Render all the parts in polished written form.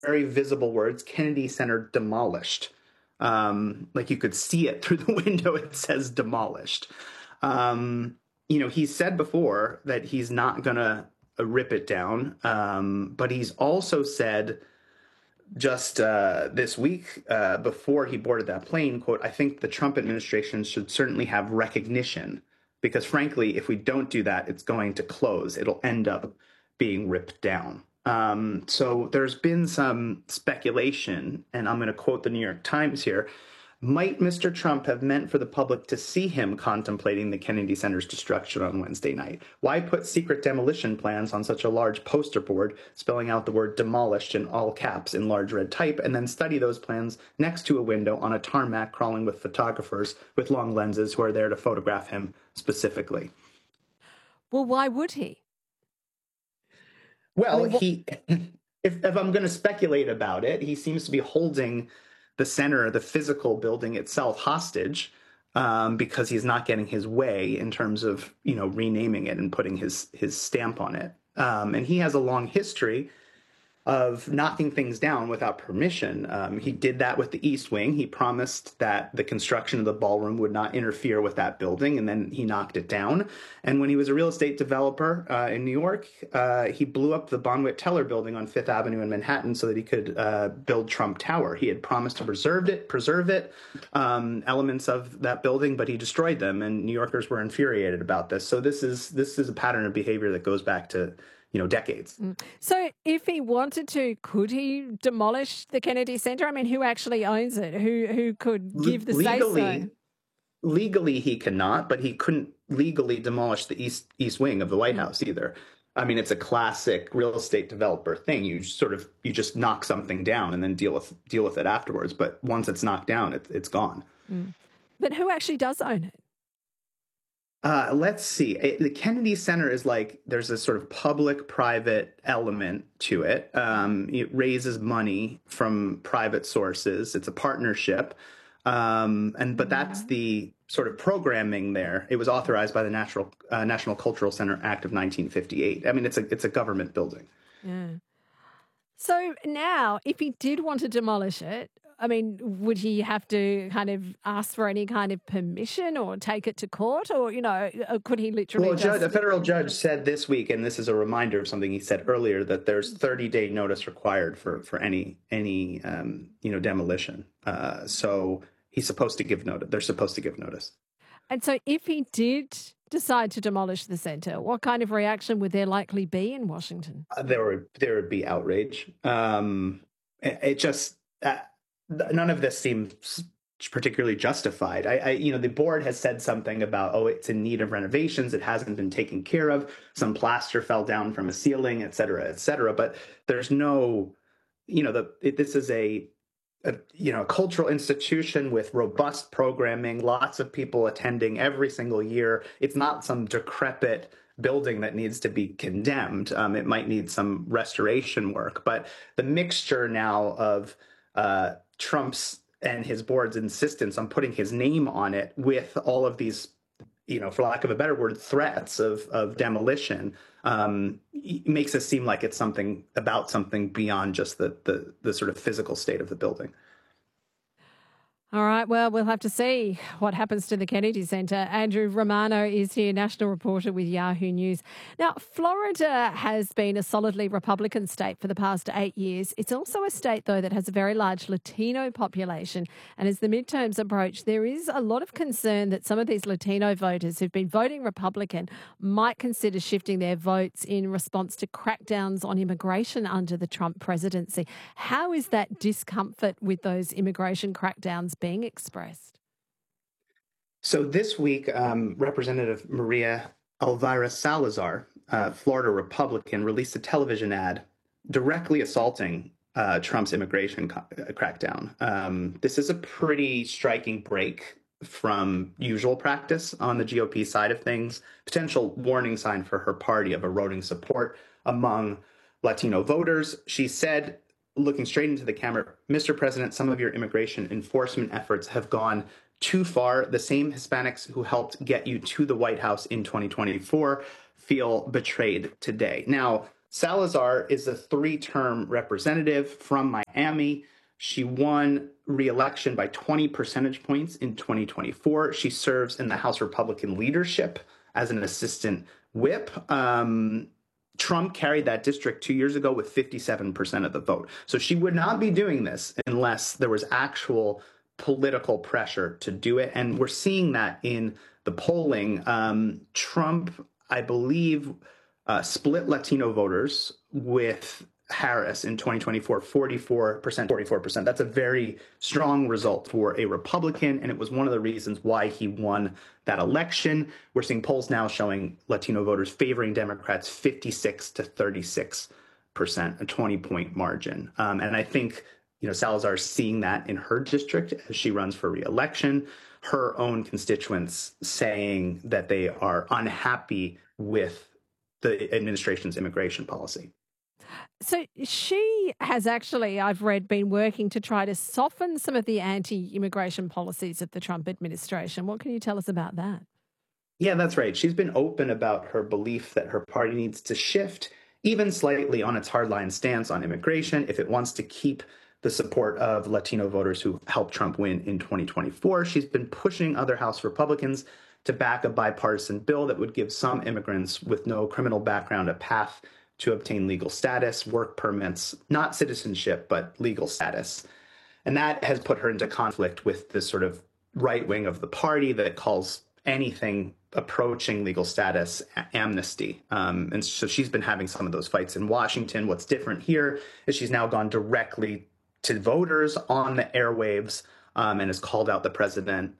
very visible words, Kennedy Center demolished. Like you could see it through the window. It says demolished. He said before that he's not going to rip it down. But he's also said just this week, before he boarded that plane, quote, "I think the Trump administration should certainly have recognition because, frankly, if we don't do that, it's going to close. It'll end up being ripped down." So there's been some speculation, and I'm going to quote the New York Times here. Might Mr. Trump have meant for the public to see him contemplating the Kennedy Center's destruction on Wednesday night? Why put secret demolition plans on such a large poster board, spelling out the word demolished in all caps in large red type, and then study those plans next to a window on a tarmac crawling with photographers with long lenses who are there to photograph him specifically? Well, why would he? Well, if I'm going to speculate about it, he seems to be holding the center, the physical building itself, hostage because he's not getting his way in terms of, renaming it and putting his stamp on it. And he has a long history of knocking things down without permission. He did that with the East Wing. He promised that the construction of the ballroom would not interfere with that building, and then he knocked it down. And when he was a real estate developer in New York, he blew up the Bonwit Teller building on Fifth Avenue in Manhattan so that he could build Trump Tower. He had promised to preserve it, elements of that building, but he destroyed them, and New Yorkers were infuriated about this. So this is a pattern of behavior that goes back to decades. So if he wanted to, could he demolish the Kennedy Center? I mean, who actually owns it? Who could give the say-so? Legally, he cannot, but he couldn't legally demolish the East Wing of the White House either. I mean, it's a classic real estate developer thing. You just knock something down and then deal with it afterwards. But once it's knocked down, it's gone. But who actually does own it? Let's see. The Kennedy Center is there's a sort of public-private element to it. It raises money from private sources. It's a partnership. But that's the sort of programming there. It was authorized by the National Cultural Center Act of 1958. I mean, it's a government building. Yeah. So now, if he did want to demolish it, I mean, would he have to kind of ask for any kind of permission or take it to court, or could he literally? Well, a federal judge said this week, and this is a reminder of something he said earlier, that there's 30-day notice required for any demolition. So he's supposed to give notice. They're supposed to give notice. And so, if he did decide to demolish the center, what kind of reaction would there likely be in Washington? There would be outrage. None of this seems particularly justified. The board has said something about, it's in need of renovations. It hasn't been taken care of. Some plaster fell down from a ceiling, et cetera, et cetera. But there's no, this is a cultural institution with robust programming, lots of people attending every single year. It's not some decrepit building that needs to be condemned. It might need some restoration work. But the mixture now of Trump's and his board's insistence on putting his name on it with all of these, for lack of a better word, threats of demolition, makes it seem like it's something beyond just the sort of physical state of the building. All right, well, we'll have to see what happens to the Kennedy Center. Andrew Romano is here, national reporter with Yahoo News. Now, Florida has been a solidly Republican state for the past 8 years. It's also a state, though, that has a very large Latino population. And as the midterms approach, there is a lot of concern that some of these Latino voters who've been voting Republican might consider shifting their votes in response to crackdowns on immigration under the Trump presidency. How is that discomfort with those immigration crackdowns being expressed? So this week, Representative Maria Elvira Salazar, Florida Republican, released a television ad directly assaulting Trump's immigration crackdown. This is a pretty striking break from usual practice on the GOP side of things, potential warning sign for her party of eroding support among Latino voters. She said, looking straight into the camera, "Mr. President, some of your immigration enforcement efforts have gone too far. The same Hispanics who helped get you to the White House in 2024 feel betrayed today." Now, Salazar is a three-term representative from Miami. She won re-election by 20 percentage points in 2024. She serves in the House Republican leadership as an assistant whip. Trump carried that district 2 years ago with 57% of the vote. So she would not be doing this unless there was actual political pressure to do it. And we're seeing that in the polling. Trump, I believe, split Latino voters with Harris in 2024, 44%. That's a very strong result for a Republican, and it was one of the reasons why he won that election. We're seeing polls now showing Latino voters favoring Democrats 56 to 36%, a 20-point margin. And I think, Salazar is seeing that in her district as she runs for re-election. Her own constituents saying that they are unhappy with the administration's immigration policy. So she has actually, I've read, been working to try to soften some of the anti-immigration policies of the Trump administration. What can you tell us about that? Yeah, that's right. She's been open about her belief that her party needs to shift even slightly on its hardline stance on immigration if it wants to keep the support of Latino voters who helped Trump win in 2024. She's been pushing other House Republicans to back a bipartisan bill that would give some immigrants with no criminal background a path to obtain legal status, work permits, not citizenship, but legal status. And that has put her into conflict with this sort of right wing of the party that calls anything approaching legal status amnesty. And so she's been having some of those fights in Washington. What's different here is she's now gone directly to voters on the airwaves and has called out the president,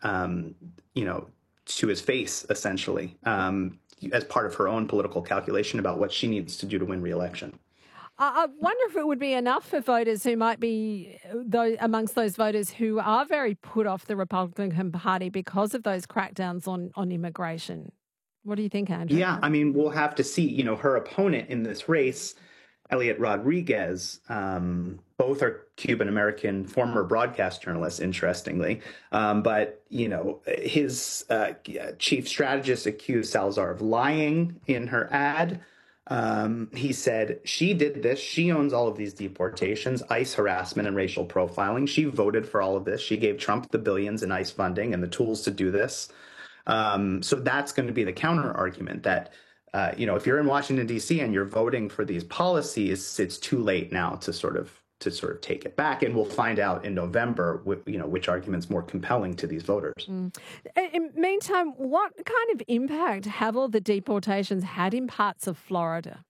to his face, essentially, as part of her own political calculation about what she needs to do to win re-election. I wonder if it would be enough for voters who might be amongst those voters who are very put off the Republican Party because of those crackdowns on immigration. What do you think, Andrew? Yeah, I mean, we'll have to see. Her opponent in this race, Elliot Rodriguez, both are Cuban-American former broadcast journalists, interestingly. But his chief strategist accused Salazar of lying in her ad. He said, she did this. She owns all of these deportations, ICE harassment and racial profiling. She voted for all of this. She gave Trump the billions in ICE funding and the tools to do this. So that's going to be the counter argument that, if you're in Washington, D.C. and you're voting for these policies, it's too late now to sort of take it back. And we'll find out in November, which argument's more compelling to these voters. In meantime, what kind of impact have all the deportations had in parts of Florida?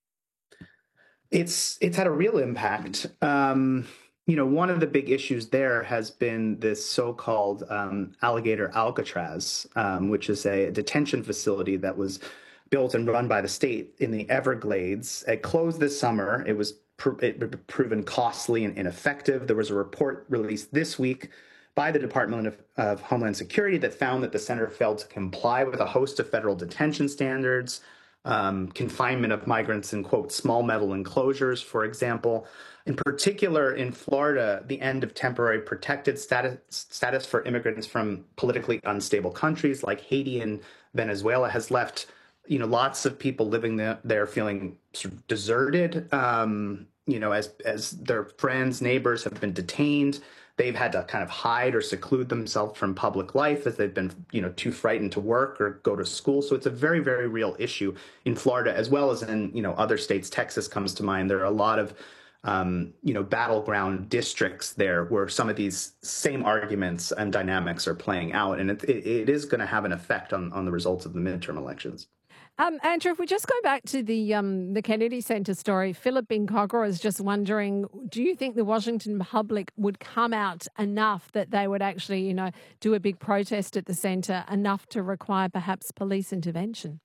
It's had a real impact. One of the big issues there has been this so-called Alligator Alcatraz, which is a detention facility that was built and run by the state in the Everglades. It closed this summer. It was proven costly and ineffective. There was a report released this week by the Department of Homeland Security that found that the center failed to comply with a host of federal detention standards, confinement of migrants in, quote, small metal enclosures, for example. In particular, in Florida, the end of temporary protected status for immigrants from politically unstable countries like Haiti and Venezuela has left lots of people living there feeling sort of deserted, as their friends, neighbors have been detained. They've had to kind of hide or seclude themselves from public life as they've been, too frightened to work or go to school. So it's a very, very real issue in Florida, as well as in, other states. Texas comes to mind. There are a lot of, battleground districts there where some of these same arguments and dynamics are playing out. And it is going to have an effect on the results of the midterm elections. Andrew, if we just go back to the Kennedy Center story, Philip Binkogra is just wondering, do you think the Washington public would come out enough that they would actually, do a big protest at the center, enough to require perhaps police intervention?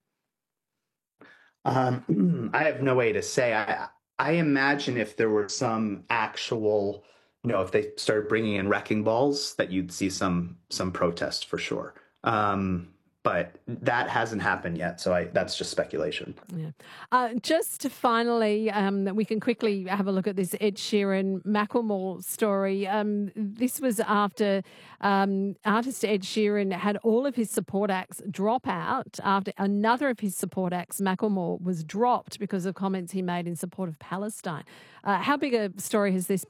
I have no way to say. I imagine if there were some actual, if they started bringing in wrecking balls, that you'd see some protest for sure. But that hasn't happened yet, so that's just speculation. Yeah. Just finally, we can quickly have a look at this Ed Sheeran Macklemore story. This was after artist Ed Sheeran had all of his support acts drop out after another of his support acts, Macklemore, was dropped because of comments he made in support of Palestine. How big a story has this